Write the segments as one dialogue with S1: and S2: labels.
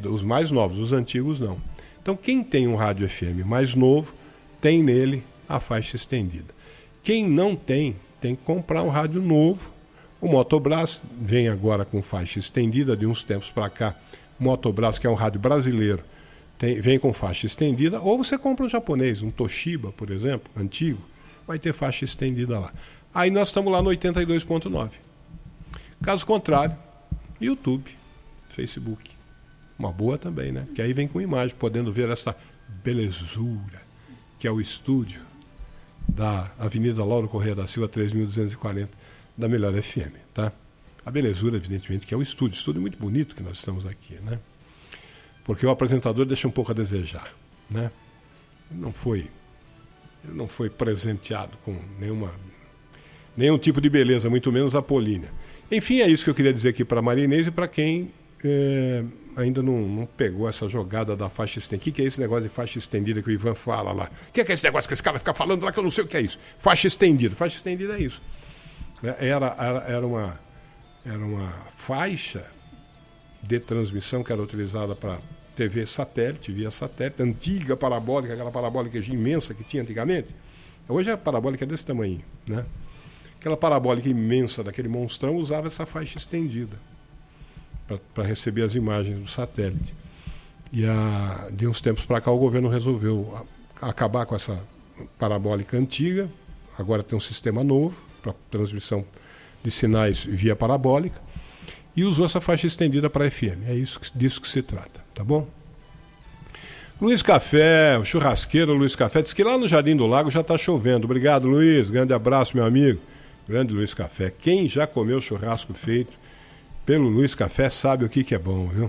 S1: os mais novos, os antigos não. Então quem tem um rádio FM mais novo, tem nele a faixa estendida. Quem não tem, tem que comprar um rádio novo. O Motobras vem agora com faixa estendida, de uns tempos para cá. O Motobras, que é um rádio brasileiro, vem com faixa estendida. Ou você compra um japonês, um Toshiba, por exemplo, antigo, vai ter faixa estendida lá. Aí nós estamos lá no 82.9. Caso contrário, YouTube, Facebook. Uma boa também, né? Que aí vem com imagem, podendo ver essa belezura, que é o estúdio da Avenida Lauro Correia da Silva, 3.240, da Melhor FM, tá? A belezura, evidentemente, que é o estúdio muito bonito que nós estamos aqui, né? Porque o apresentador deixa um pouco a desejar, né? Ele não foi presenteado com nenhum tipo de beleza, muito menos a Polínia. Enfim, é isso que eu queria dizer aqui para a Maria Inês e para quem ainda não pegou essa jogada da faixa estendida. O que é esse negócio de faixa estendida que o Ivan fala lá? O que é esse negócio que esse cara fica falando lá que eu não sei o que é isso? Faixa estendida. Faixa estendida é isso. Era uma faixa de transmissão que era utilizada para TV satélite, via satélite, antiga parabólica, aquela parabólica imensa que tinha antigamente. Hoje a parabólica é desse tamanho, né? Aquela parabólica imensa daquele monstrão usava essa faixa estendida para receber as imagens do satélite. E de uns tempos para cá o governo resolveu acabar com essa parabólica antiga. Agora tem um sistema novo para transmissão de sinais via parabólica e usou essa faixa estendida para FM. É disso que se trata, tá bom? Luiz Café, o churrasqueiro Luiz Café, diz que lá no Jardim do Lago já está chovendo. Obrigado, Luiz. Grande abraço, meu amigo. Grande Luiz Café. Quem já comeu churrasco feito pelo Luiz Café sabe o que é bom, viu?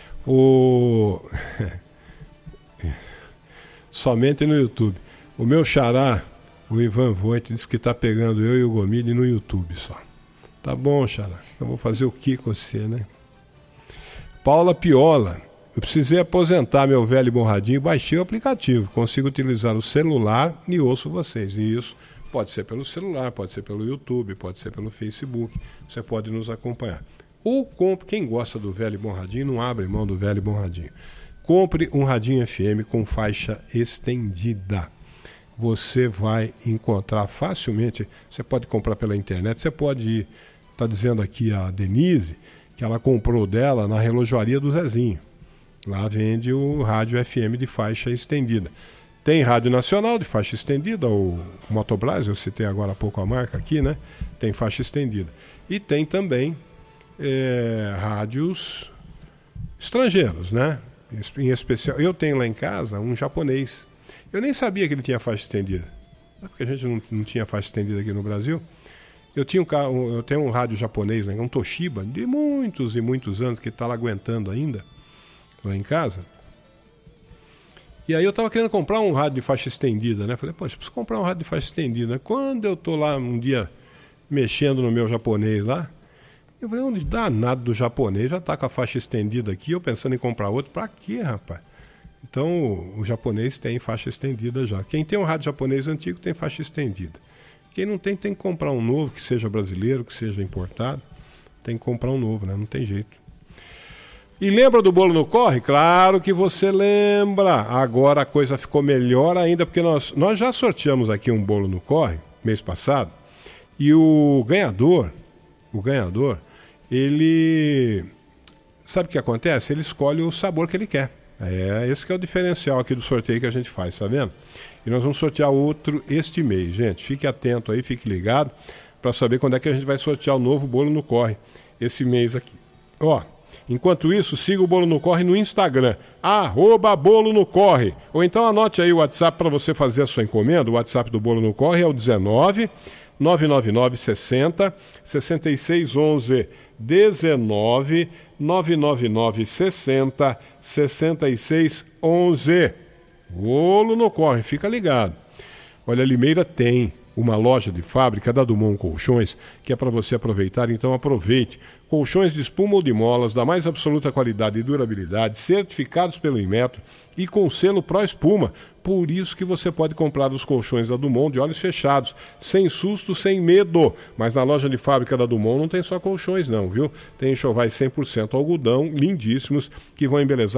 S1: Somente no YouTube. O meu xará, o Ivan Voit, disse que está pegando eu e o Gomide no YouTube só. Tá bom, xará. Eu vou fazer o que com você, né? Paula Piola. Eu precisei aposentar meu velho e bom radinho, baixei o aplicativo. Consigo utilizar o celular e ouço vocês. E isso pode ser pelo celular, pode ser pelo YouTube, pode ser pelo Facebook. Você pode nos acompanhar. Ou compre, quem gosta do velho e bom radinho, não abre mão do velho e bom radinho. Compre um radinho FM com faixa estendida. Você vai encontrar facilmente, você pode comprar pela internet, você pode ir, está dizendo aqui a Denise, que ela comprou dela na relojoaria do Zezinho. Lá vende o rádio FM de faixa estendida. Tem rádio nacional de faixa estendida, o Motobras, eu citei agora há pouco a marca aqui, né? Tem faixa estendida. E tem também rádios estrangeiros, né? Em especial, eu tenho lá em casa um japonês. Eu nem sabia que ele tinha faixa estendida. Porque a gente não tinha faixa estendida aqui no Brasil. Eu tenho um rádio japonês, né? Um Toshiba, de muitos e muitos anos, que está lá aguentando ainda, lá em casa. E aí eu estava querendo comprar um rádio de faixa estendida, né? Falei, poxa, preciso comprar um rádio de faixa estendida. Quando eu estou lá um dia mexendo no meu japonês lá, eu falei, onde danado do japonês, já está com a faixa estendida aqui, eu pensando em comprar outro, para quê, rapaz? Então o japonês tem faixa estendida já. Quem tem um rádio japonês antigo tem faixa estendida. Quem não tem, tem que comprar um novo, que seja brasileiro, que seja importado. Tem que comprar um novo, né? Não tem jeito. E lembra do bolo no corre? Claro que você lembra. Agora a coisa ficou melhor ainda, porque nós já sorteamos aqui um bolo no corre, mês passado, e o ganhador, ele... Sabe o que acontece? Ele escolhe o sabor que ele quer. Esse que é o diferencial aqui do sorteio que a gente faz, tá vendo? E nós vamos sortear outro este mês, gente. Fique atento aí, fique ligado para saber quando é que a gente vai sortear o novo bolo no corre esse mês aqui. Ó, enquanto isso, siga o Bolo no Corre no Instagram, @Bolo no Corre. Ou então anote aí o WhatsApp para você fazer a sua encomenda. O WhatsApp do Bolo no Corre é o 19 999 60 6611. 19 999 60 6611. Bolo no Corre, fica ligado. Olha, a Limeira tem uma loja de fábrica da Dumont Colchões, que é para você aproveitar, então aproveite. Colchões de espuma ou de molas, da mais absoluta qualidade e durabilidade, certificados pelo Inmetro e com selo Pro Espuma. Por isso que você pode comprar os colchões da Dumont de olhos fechados, sem susto, sem medo. Mas na loja de fábrica da Dumont não tem só colchões não, viu? Tem enxovais 100% algodão, lindíssimos, que vão embelezar